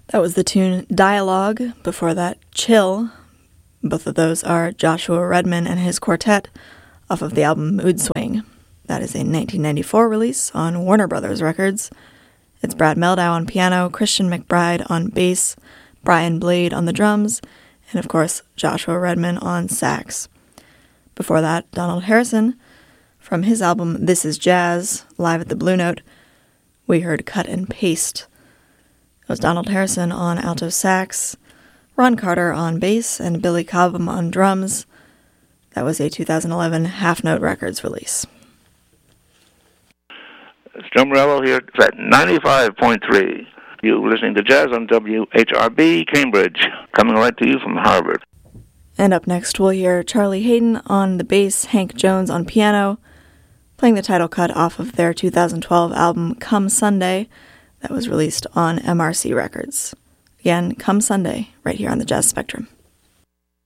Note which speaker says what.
Speaker 1: That was the tune Dialogue. Before that, Chill. Both of those are Joshua Redman and his quartet off of the album Mood Swing. That is a 1994 release on Warner Brothers Records. It's Brad Mehldau on piano, Christian McBride on bass, Brian Blade on the drums, and of course, Joshua Redman on sax. Before that, Donald Harrison from his album This Is Jazz, live at the Blue Note. We heard Cut and Paste. It was Donald Harrison on alto sax, Ron Carter on bass, and Billy Cobham on drums. That was a 2011 Half Note Records release.
Speaker 2: It's Joe Morello here at 95.3. You're listening to Jazz on WHRB Cambridge, coming right to you from Harvard.
Speaker 1: And up next, we'll hear Charlie Hayden on the bass, Hank Jones on piano, playing the title cut off of their 2012 album Come Sunday that was released on MRC Records. Again, Come Sunday, right here on the Jazz Spectrum.